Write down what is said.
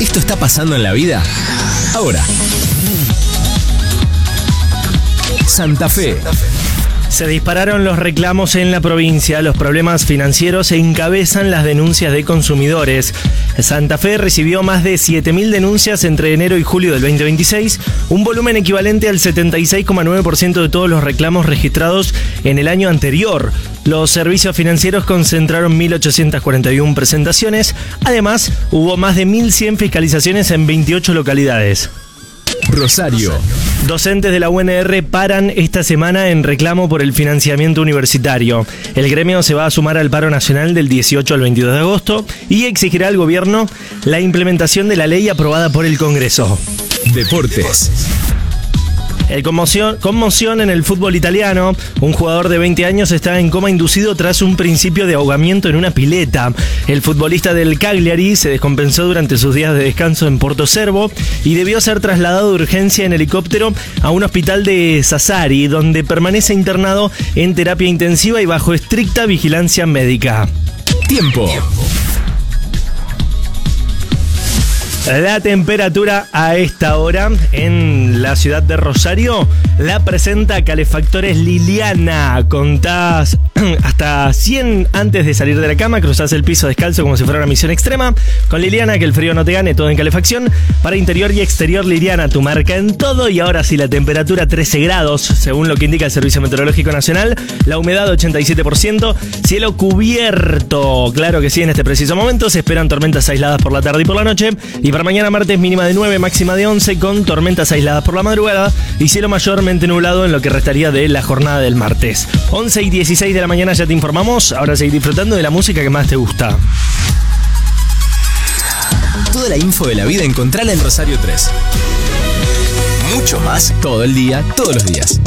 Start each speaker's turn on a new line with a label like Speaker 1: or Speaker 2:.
Speaker 1: Esto está pasando en la vida ahora. Santa Fe.
Speaker 2: Se dispararon los reclamos en la provincia, los problemas financieros encabezan las denuncias de consumidores. Santa Fe recibió más de 7.000 denuncias entre enero y julio del 2026, un volumen equivalente al 76,9% de todos los reclamos registrados en el año anterior. Los servicios financieros concentraron 1.841 presentaciones, además hubo más de 1.100 fiscalizaciones en 28 localidades.
Speaker 1: Rosario.
Speaker 2: Docentes de la UNR paran esta semana en reclamo por el financiamiento universitario. El gremio se va a sumar al paro nacional del 18 al 22 de agosto y exigirá al gobierno la implementación de la ley aprobada por el Congreso.
Speaker 1: Deportes.
Speaker 2: Conmoción en el fútbol italiano. Un jugador de 20 años está en coma inducido tras un principio de ahogamiento en una pileta. El futbolista del Cagliari se descompensó durante sus días de descanso en Porto Cervo y debió ser trasladado de urgencia en helicóptero a un hospital de Sassari, donde permanece internado en terapia intensiva y bajo estricta vigilancia médica.
Speaker 1: Tiempo.
Speaker 2: La temperatura a esta hora en la ciudad de Rosario la presenta Calefactores Liliana. Contás hasta 100 antes de salir de la cama, cruzás el piso descalzo como si fuera una misión extrema. Con Liliana, que el frío no te gane, todo en calefacción. Para interior y exterior, Liliana, tu marca en todo. Y ahora sí, la temperatura 13 grados, según lo que indica el Servicio Meteorológico Nacional. La humedad 87%, cielo cubierto. Claro que sí, en este preciso momento se esperan tormentas aisladas por la tarde y por la noche. Y para mañana martes, mínima de 9, máxima de 11, con tormentas aisladas por la madrugada y cielo mayormente nublado en lo que restaría de la jornada del martes. 11 y 16 de la mañana ya te informamos. Ahora seguir disfrutando de la música que más te gusta.
Speaker 1: Toda la info de la vida encontrala en Rosario 3. Mucho más todo el día, todos los días.